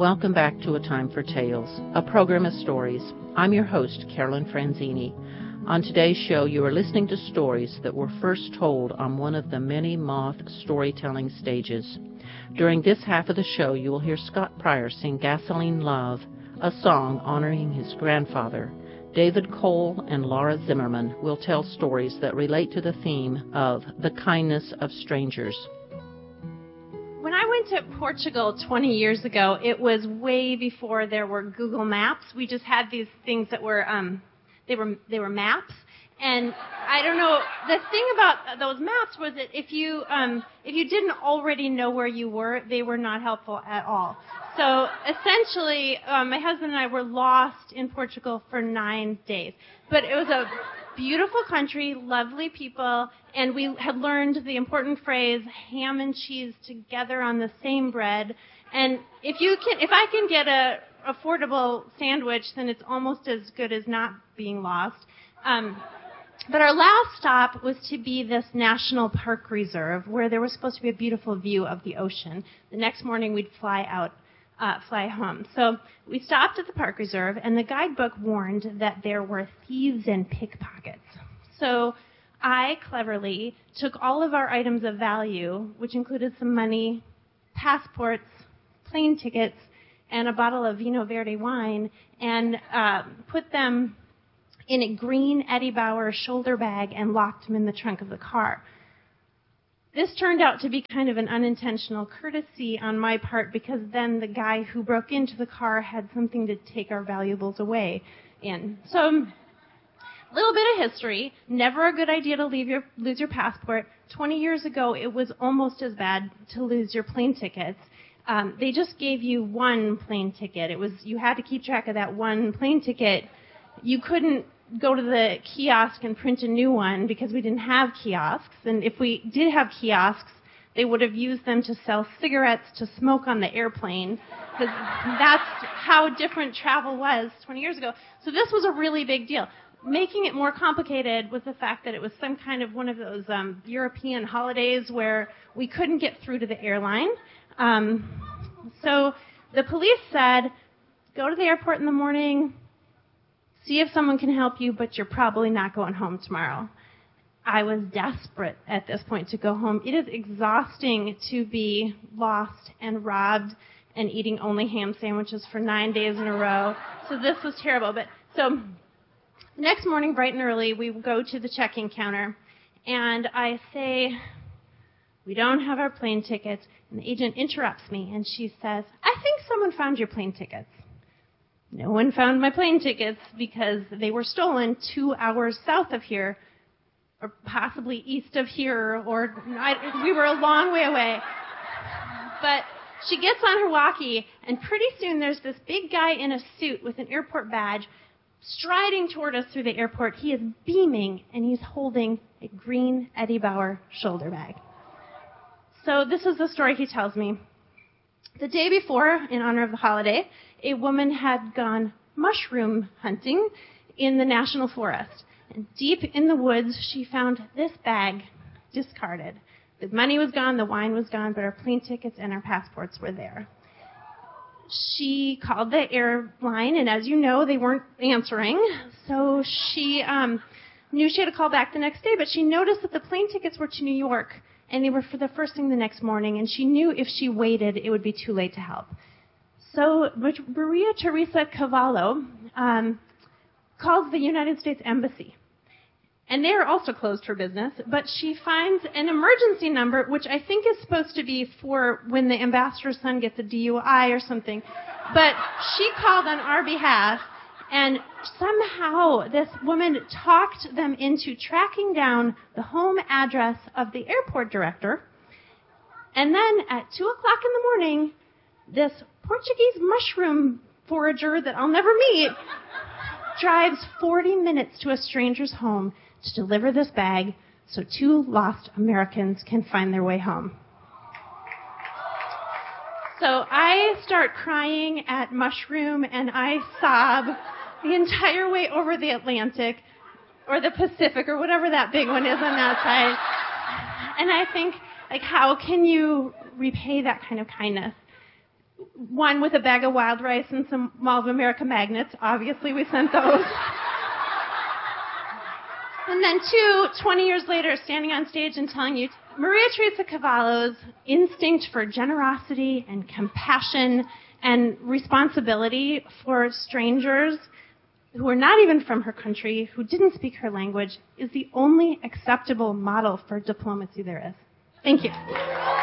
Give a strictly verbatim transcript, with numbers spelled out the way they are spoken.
Welcome back to A Time for Tales, a program of stories. I'm your host, Carolyn Franzini. On today's show, you are listening to stories that were first told on one of the many moth storytelling stages. During this half of the show, you will hear Scott Pryor sing Gasoline Love, a song honoring his grandfather. David Cole and Laura Zimmerman will tell stories that relate to the theme of the kindness of strangers. When I went to Portugal twenty years ago, it was way before there were Google Maps. We just had these things that were, um, they were, they were maps. And I don't know, the thing about those maps was that if you, um, if you didn't already know where you were, they were not helpful at all. So essentially, um, my husband and I were lost in Portugal for nine days. But it was a beautiful country, lovely people, and we had learned the important phrase, ham and cheese together on the same bread. And if you can, if I can get a affordable sandwich, then it's almost as good as not being lost. Um, but our last stop was to be this national park reserve where there was supposed to be a beautiful view of the ocean. The next morning we'd fly out, uh, fly home. So we stopped at the park reserve, and the guidebook warned that there were thieves and pickpockets. So I cleverly took all of our items of value, which included some money, passports, plane tickets, and a bottle of Vino Verde wine, and uh, put them in a green Eddie Bauer shoulder bag and locked them in the trunk of the car. This turned out to be kind of an unintentional courtesy on my part, because then the guy who broke into the car had something to take our valuables away in. So, a little bit of history. Never a good idea to leave your, lose your passport. twenty years ago, it was almost as bad to lose your plane tickets. Um, they just gave you one plane ticket. It was, you had to keep track of that one plane ticket. You couldn't go to the kiosk and print a new one because we didn't have kiosks. And if we did have kiosks, they would have used them to sell cigarettes to smoke on the airplane, because that's how different travel was twenty years ago. So this was a really big deal. Making it more complicated was the fact that it was some kind of one of those um, European holidays where we couldn't get through to the airline. Um, so the police said, go to the airport in the morning, see if someone can help you, but you're probably not going home tomorrow. I was desperate at this point to go home. It is exhausting to be lost and robbed and eating only ham sandwiches for nine days in a row. So this was terrible. But so the next morning, bright and early, we go to the check-in counter, and I say, we don't have our plane tickets. And the agent interrupts me, and she says, I think someone found your plane tickets. No one found my plane tickets because they were stolen two hours south of here, or possibly east of here, or I, we were a long way away. But she gets on her walkie, and pretty soon there's this big guy in a suit with an airport badge striding toward us through the airport. He is beaming, and he's holding a green Eddie Bauer shoulder bag. So this is the story he tells me. The day before, in honor of the holiday, a woman had gone mushroom hunting in the national forest. And deep in the woods, she found this bag discarded. The money was gone, the wine was gone, but our plane tickets and our passports were there. She called the airline, and as you know, they weren't answering. So she um, knew she had to call back the next day, but she noticed that the plane tickets were to New York, and they were for the first thing the next morning, and she knew if she waited, it would be too late to help. So Maria Teresa Cavallo um, calls the United States Embassy. And they are also closed for business, but she finds an emergency number, which I think is supposed to be for when the ambassador's son gets a D U I or something. But she called on our behalf, and somehow this woman talked them into tracking down the home address of the airport director. And then at two o'clock in the morning, this Portuguese mushroom forager that I'll never meet drives forty minutes to a stranger's home to deliver this bag so two lost Americans can find their way home. So I start crying at Mushroom, and I sob the entire way over the Atlantic, or the Pacific, or whatever that big one is on that side. And I think, like, how can you repay that kind of kindness? one with a bag of wild rice and some Mall of America magnets. Obviously, we sent those. And then two, twenty years later, standing on stage and telling you Maria Teresa Cavallo's instinct for generosity and compassion and responsibility for strangers who are not even from her country, who didn't speak her language, is the only acceptable model for diplomacy there is. Thank you.